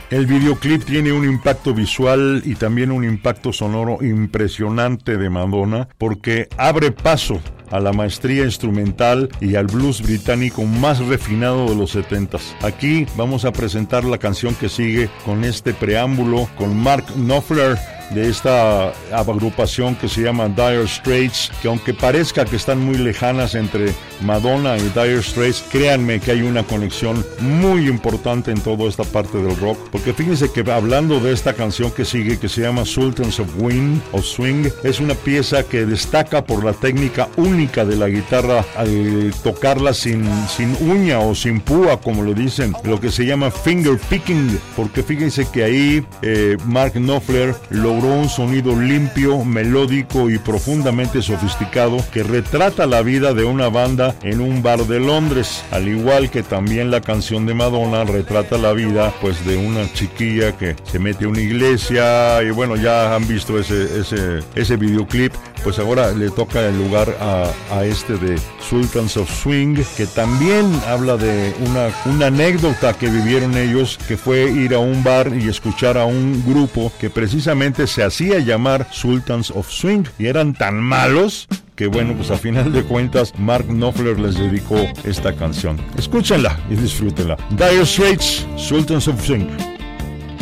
El videoclip tiene un impacto visual y también un impacto sonoro impresionante de Madonna, porque abre paso a la maestría instrumental y al blues británico más refinado de los 70s. Aquí vamos a presentar la canción que sigue con este preámbulo con Mark Knopfler de esta agrupación que se llama Dire Straits, que aunque parezca que están muy lejanas entre Madonna y Dire Straits, créanme que hay una conexión muy importante en toda esta parte del rock, porque fíjense que hablando de esta canción que sigue, que se llama Sultans of Swing, es una pieza que destaca por la técnica única de la guitarra al tocarla sin uña o sin púa, como lo dicen, lo que se llama finger picking, porque fíjense que ahí Mark Knopfler logró un sonido limpio, melódico y profundamente sofisticado que retrata la vida de una banda en un bar de Londres, al igual que también la canción de Madonna retrata la vida pues de una chiquilla que se mete a una iglesia, y bueno, ya han visto ese videoclip. Pues ahora le toca el lugar a este de Sultans of Swing, que también habla de una anécdota que vivieron ellos, que fue ir a un bar y escuchar a un grupo que precisamente se hacía llamar Sultans of Swing, y eran tan malos que bueno, pues a final de cuentas Mark Knopfler les dedicó esta canción. Escúchenla y disfrútenla. Dire Straits, Sultans of Swing.